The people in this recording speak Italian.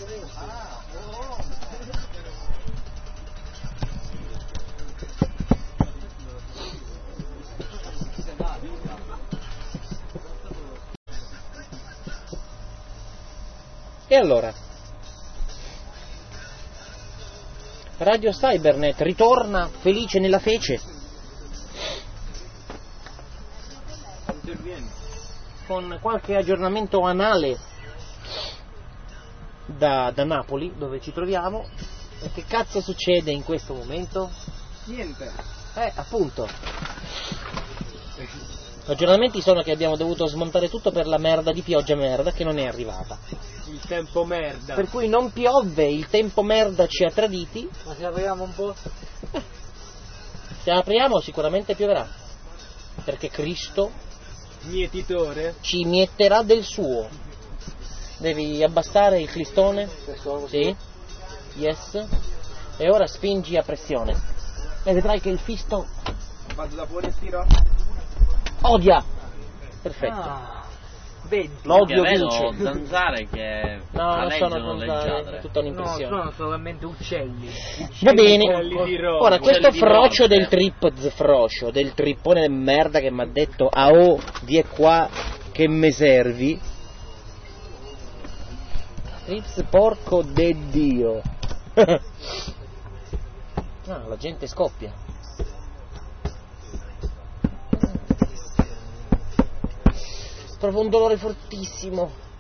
E allora, Radio Cybernet ritorna felice nella fece con qualche aggiornamento anale da Napoli, dove ci troviamo. E che cazzo succede in questo momento? Niente. Appunto. Gli aggiornamenti sono che abbiamo dovuto smontare tutto per la merda di pioggia merda che non è arrivata. Il tempo merda. Per cui non piove, il tempo merda ci ha traditi. Ma se apriamo un po'? Se apriamo sicuramente pioverà. Perché Cristo Mietitore? ci mietterà del suo. Devi abbassare il clistone. Sì. Yes. E ora spingi a pressione. E vedrai che il fisto Vado da fuori e tiro. odia. Perfetto. Ah, vedi. L'odio vedo vince. zanzare che No, non sono aleggiano zanzare, leggiadre. è tutta No, un'impressione. sono solamente uccelli. Va bene. Uccelli di Roma. Ora, questo Uccelli di frocio notte. del trip froscio, del trippone di merda che mi ha detto "Ah, di qua che me servi". Trips porco de Dio. Ah, la gente scoppia. Provo un dolore fortissimo.